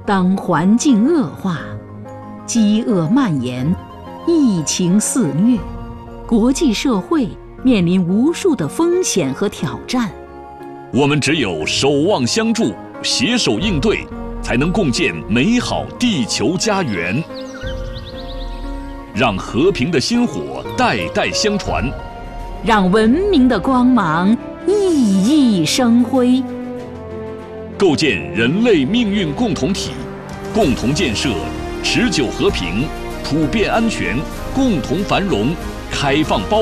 当环境恶化，饥饿蔓延，疫情肆虐，国际社会面临无数的风险和挑战。 我们只有守望相助，携手应对，才能共建美好地球家园。让和平的薪火代代相传， 让文明的光芒熠熠生辉。 构建人类命运共同体，共同建设持久和平、普遍安全、共同繁荣、开放包容。